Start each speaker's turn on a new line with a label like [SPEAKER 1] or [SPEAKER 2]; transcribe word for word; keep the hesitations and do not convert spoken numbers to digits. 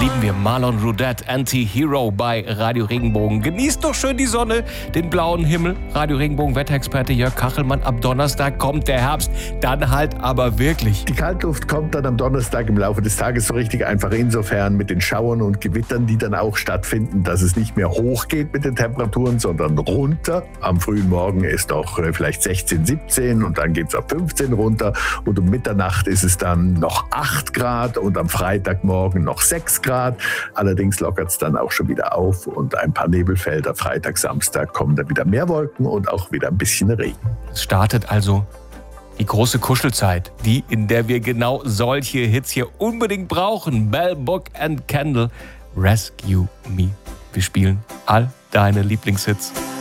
[SPEAKER 1] lieben wir Marlon Roudette, Anti-Hero bei Radio Regenbogen. Genießt doch schön die Sonne, den blauen Himmel. Radio Regenbogen Wetterexperte Jörg Kachelmann. Ab Donnerstag kommt der Herbst, dann halt aber wirklich.
[SPEAKER 2] Die Kaltluft kommt dann am Donnerstag im Laufe des Tages so richtig einfach insofern mit den Schauern und Gewittern, die dann auch stattfinden, dass es nicht mehr hochgeht mit den Temperaturen, sondern runter. Am frühen Morgen ist auch vielleicht sechzehn, siebzehn und dann geht es auf fünfzehn runter und um Mitternacht ist es dann noch acht Grad und am Freitagmorgen noch sechs Grad. Allerdings lockert es dann auch schon wieder auf und ein paar Nebelfelder. Freitag, Samstag kommen dann wieder mehr Wolken und auch wieder ein bisschen Regen.
[SPEAKER 1] Es startet also die große Kuschelzeit, die, in der wir genau solche Hits hier unbedingt brauchen. Bell, Book and Candle, Rescue Me. Wir spielen all deine Lieblingshits.